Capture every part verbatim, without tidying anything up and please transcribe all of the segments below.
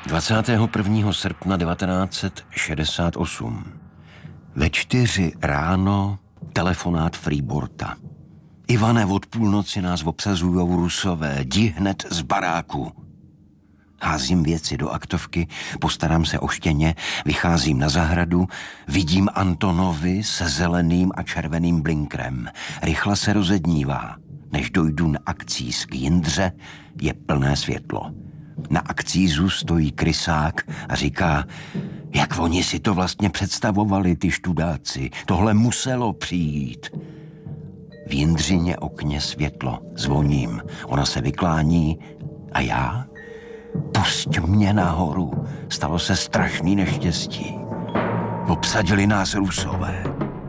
dvacátého prvního srpna devatenáct set šedesát osm. Ve čtyři ráno telefonát Freeborta. Ivane, od půlnoci nás obsazujou Rusové, jdi hned z baráku. Házím věci do aktovky, postarám se o štěně, vycházím na zahradu, vidím Antonovi se zeleným a červeným blinkrem. Rychle se rozednívá. Než dojdu na akcíz k Jindře, je plné světlo. Na akcízu stojí krysák a říká, jak oni si to vlastně představovali, ty študáci. Tohle muselo přijít. V Jindřině okně světlo, zvoním. Ona se vyklání a já? Pusť mě nahoru. Stalo se strašný neštěstí. Obsadili nás Rusové.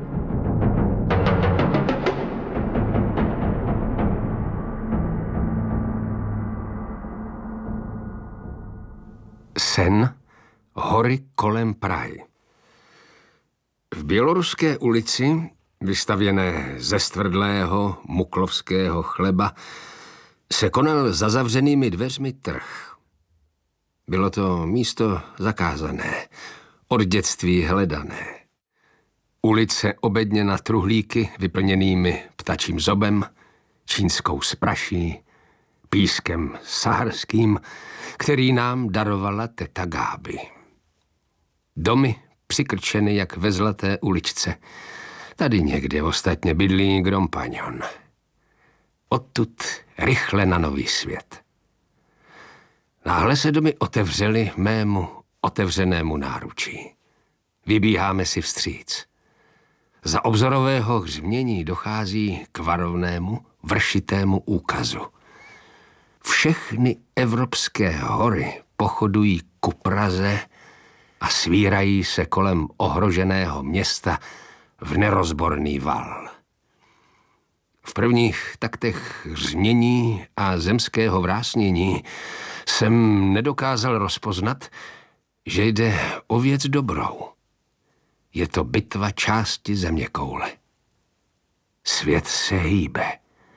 Sen, hory kolem Prahy. V Běloruské ulici, vystavěné ze stvrdlého muklovského chleba, se konal za zavřenými dveřmi trh. Bylo to místo zakázané, od dětství hledané. Ulice obedněna truhlíky vyplněnými ptačím zobem, čínskou spraší, pískem saharským, který nám darovala teta Gáby. Domy přikrčeny jak ve Zlaté uličce. Tady někde ostatně bydlí Grompagnon. Odtud rychle na nový svět. Náhle se domy otevřely mému otevřenému náručí. Vybíháme si vstříc. Za obzorového hřmění dochází k varovnému, vršitému úkazu. Všechny evropské hory pochodují ku Praze a svírají se kolem ohroženého města v nerozborný val. V prvních taktech hřmění a zemského vrásnění jsem nedokázal rozpoznat, že jde o věc dobrou. Je to bitva části zeměkoule. Svět se hýbe.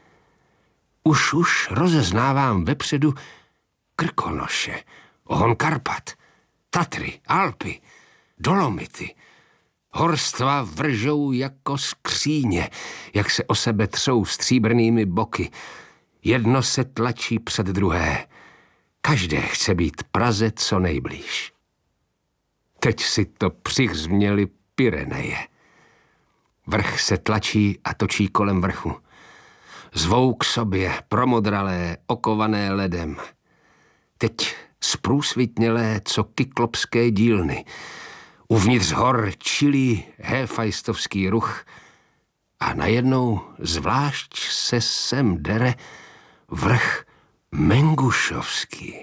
Už už rozeznávám vepředu Krkonoše, ohon Karpat, Tatry, Alpy, Dolomity. Horstva vržou jako skříně, jak se o sebe třou stříbrnými boky. Jedno se tlačí před druhé. Každé chce být Praze co nejblíž. Teď si to přihřměly Pyreneje. Vrch se tlačí a točí kolem vrchu. Zvou k sobě promodralé, okované ledem. Teď zprůsvitnělé, co kyklopské dílny. Uvnitř hor čilí héfajstovský ruch a najednou zvlášť se sem dere vrch Mengušovský.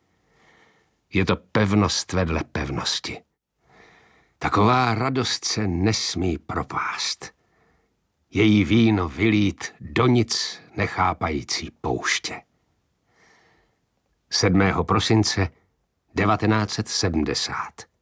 Je to pevnost vedle pevnosti. Taková radost se nesmí propást. Její víno vylít do nic nechápající pouště. sedmého prosince devatenáct set sedmdesát.